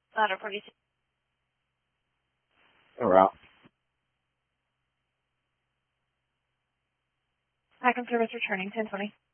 Ladder 42. We're out. Packing service returning 1020.